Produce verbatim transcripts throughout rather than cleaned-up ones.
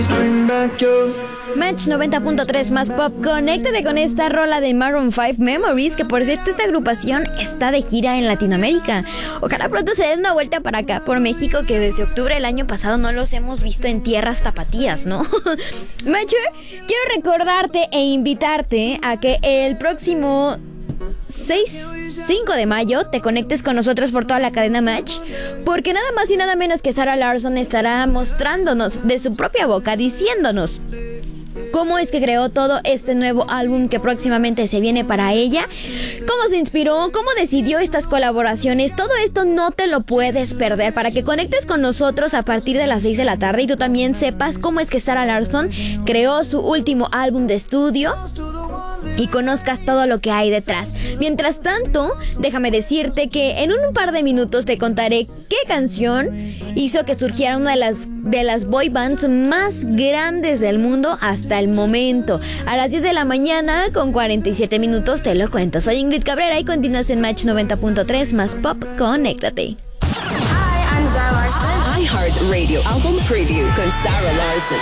Match noventa punto tres más pop, conéctate con esta rola de Maroon cinco, Memories, que por cierto esta agrupación está de gira en Latinoamérica. Ojalá pronto se den una vuelta para acá, por México, que desde octubre del año pasado no los hemos visto en tierras tapatías, ¿no? Matcher, quiero recordarte e invitarte a que el próximo seis, cinco de mayo te conectes con nosotros por toda la cadena Match, porque nada más y nada menos que Sarah Larsson estará mostrándonos de su propia boca, diciéndonos cómo es que creó todo este nuevo álbum que próximamente se viene para ella, cómo se inspiró, cómo decidió estas colaboraciones. Todo esto no te lo puedes perder, para que conectes con nosotros a partir de las seis de la tarde y tú también sepas cómo es que Sarah Larsson creó su último álbum de estudio y conozcas todo lo que hay detrás. Mientras tanto, déjame decirte que en un par de minutos te contaré qué canción hizo que surgiera una de las, de las boy bands más grandes del mundo hasta el momento. A las diez de la mañana con cuarenta y siete minutos te lo cuento. Soy Ingrid Cabrera y continúas en Match noventa punto tres más pop. Conéctate. Hi, I'm Sarah Larsson. iHeartRadio Album Preview con Sarah Larsson.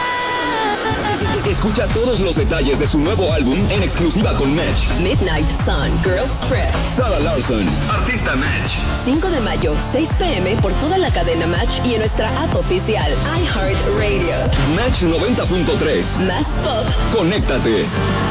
Escucha todos los detalles de su nuevo álbum en exclusiva con Match. Midnight Sun, Girls Trip. Sarah Larsson, artista Match. cinco de mayo, seis p.m. por toda la cadena Match y en nuestra app oficial iHeartRadio. Match noventa punto tres. Más pop. Conéctate.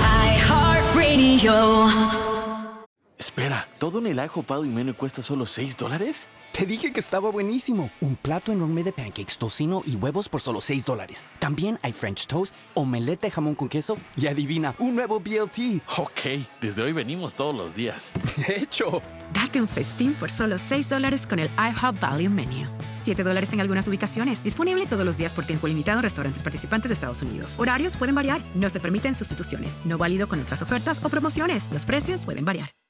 iHeartRadio. Espera, ¿todo en el IHOP Value Menu cuesta solo seis dólares? Te dije que estaba buenísimo. Un plato enorme de pancakes, tocino y huevos por solo seis dólares. También hay French toast, omelette de jamón con queso y adivina, un nuevo B L T. Ok, desde hoy venimos todos los días. ¡Hecho! Date un festín por solo seis dólares con el IHOP Value Menu. siete dólares en algunas ubicaciones. Disponible todos los días por tiempo limitado en restaurantes participantes de Estados Unidos. Horarios pueden variar. No se permiten sustituciones. No válido con otras ofertas o promociones. Los precios pueden variar.